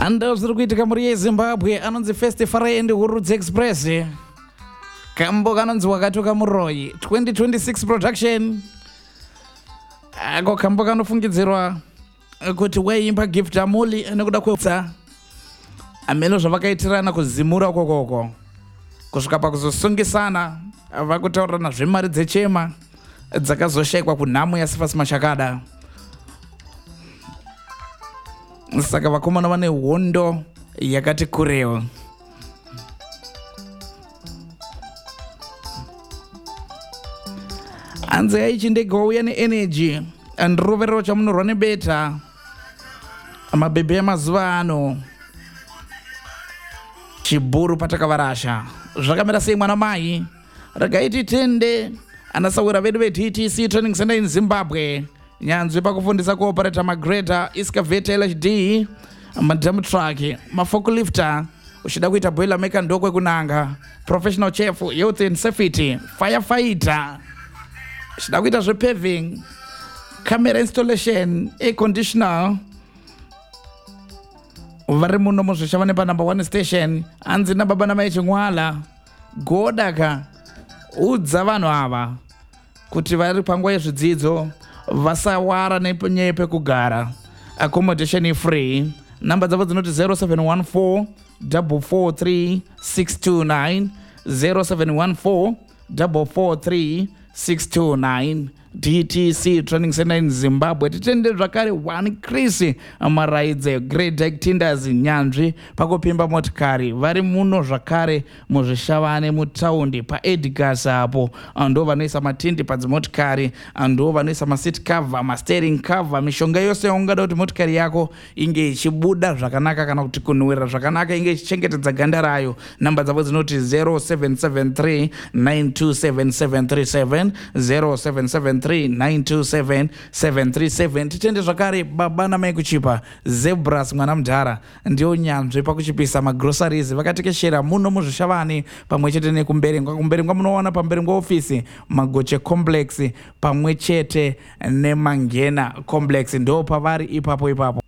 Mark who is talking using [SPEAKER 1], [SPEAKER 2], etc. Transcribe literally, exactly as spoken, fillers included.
[SPEAKER 1] Ando ziri kuitika muri yeZimbabwe anonzi First Friend Hurudzi Express. Kambo kanonzi wakatoka muroyi twenty twenty-six production. Ako kambo kanofungidzirwa kuti weimba gift amuli nekuda kwetsa ameno zvavakaitirana kuzimura kokoko kusvika pakuzosungisana vakutaurirana zvemari dzechema dzakazoshayikwa kunhamo yaSifasi Mashakada. Saka vakomana vane hondo yakati kureo. Anze aichi ndege wauya neenergy andiroverero chamunorwa nebeta mabhebhe emazuva ano chibhuru patakavarasha zvakamira sei mwana mai ragaiti tende anasawira vedu ve-D T C Training Center in Zimbabwe nyanzvi pakufundisa kuoperata magreta excavator L H D madam truck maforklifter uchida kuita boiler maker ndokwe kunanga professional chef youth and safety firefighter uchida kuita zvepaving camera installation air conditioner vari muno muzvishava nepa number one station anzi nababa namai chingwala godaka udza vanhu ava kuti vari panguva yezvidzidzo vasawara nenyaya pekugara accommodation free. Namba dzavo dzinoti zero seven one four four four three six two nine zero seven one four four four three six two nine. D T C Training Center in Zimbabwe. Titende zvakare one Chris Maraidze Great Deck Tinders nyanzvi pakupimba motikari vari muno zvakare muzvishavane mutaundi paEdgars apo ndo vanoisa matindi padzimotikari ndo vanoisa maseat cover masteering cover mishonga yose ungada kuti motikari yako inge ichibuda zvakanaka kana kuti kunhuhwira zvakanaka inge ichichengetedza ganda rayo. Namba dzavo dzinoti zero seven seven three nine two seven seven three seven zero seven seven three nine two seven seven three seven. Titende zvakare baba namai kuchipa Zebras mwana mudhara ndio nyanzvi pakuchipisa magroceries vakatekeshera muno muzvishavani pamwe chete nekumberengwa. Kumberengwa munoona pamberengwa ofisi Magoche complex pamwe chete neMangena complex ndo pavari ipapo ipapo.